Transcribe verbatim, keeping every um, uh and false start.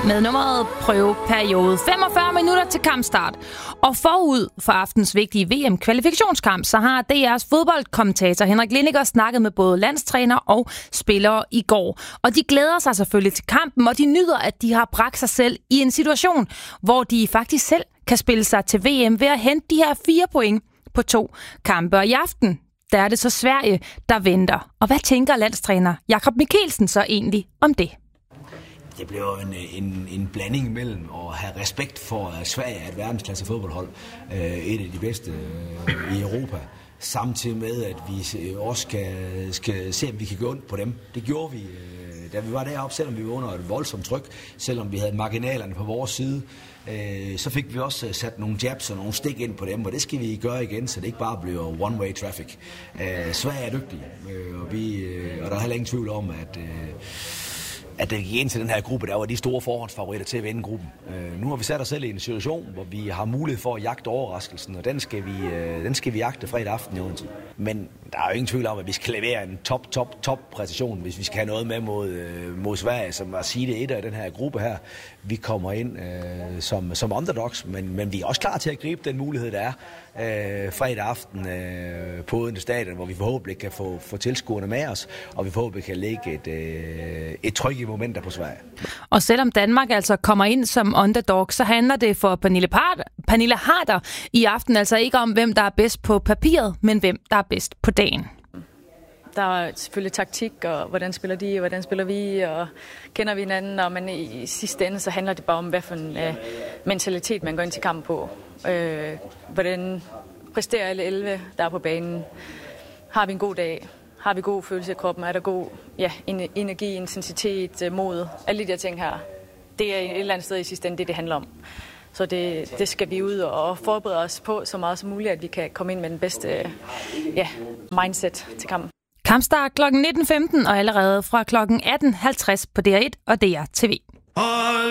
med nummeret prøveperiode. femogfyrre minutter til kampstart. Og forud for aftens vigtige V M-kvalifikationskamp, så har D R's fodboldkommentator Henrik Lindiger snakket med både landstræner og spillere i går. Og de glæder sig selvfølgelig til kampen, og de nyder, at de har bragt sig selv i en situation, hvor de faktisk selv kan spille sig til V M ved at hente de her fire point på to kampe. Og i aften, der er det så Sverige, der venter. Og hvad tænker landstræner Jakob Mikkelsen så egentlig om det? Det bliver en, en, en blanding mellem at have respekt for, at Sverige er et verdensklasse fodboldhold, et af de bedste i Europa, samtidig med, at vi også skal, skal se, om vi kan gå ondt på dem. Det gjorde vi, da vi var deroppe, selvom vi var under et voldsomt tryk, selvom vi havde marginalerne på vores side. Så fik vi også sat nogle jabs og nogle stik ind på dem, og det skal vi gøre igen, så det ikke bare bliver one-way traffic. Sverige er dygtige, og, vi, og der er heller ingen tvivl om, at at det gik ind til den her gruppe, der var de store forhåndsfavoritter til at vinde gruppen. Øh, nu har vi sat os selv i en situation, hvor vi har mulighed for at jagte overraskelsen, og den skal vi, øh, den skal vi jagte fredag aften i Odense. Men der er jo ingen tvivl om, at vi skal levere en top, top, top præcision, hvis vi skal have noget med mod, øh, mod Sverige, som var sige det et af den her gruppe her. Vi kommer ind øh, som, som underdogs, men, men vi er også klar til at gribe den mulighed, der er øh, fredag aften øh, på Odense Stadion, hvor vi forhåbentlig kan få, få tilskuerne med os, og vi forhåbentlig kan lægge et, øh, et tryk i momenter på Sverige. Og selvom Danmark altså kommer ind som underdog, så handler det for Pernille, Part, Pernille Harder i aften altså ikke om, hvem der er bedst på papiret, men hvem der er bedst på dagen. Der er selvfølgelig taktik, og hvordan spiller de, og hvordan spiller vi, og kender vi hinanden, og men i sidste ende så handler det bare om, hvad for en uh, mentalitet man går ind til kamp på. Uh, hvordan præsterer alle elleve, der er på banen? Har vi en god dag? Har vi god følelse i kroppen? Er der god ja, energi, intensitet, mod? Alle de der ting her. Det er et eller andet sted i sidste ende, det det handler om. Så det, det skal vi ud og forberede os på så meget som muligt, at vi kan komme ind med den bedste ja, mindset til kampen. Kampstart klokken nitten femten og allerede fra klokken atten halvtreds på D R et og D R T V.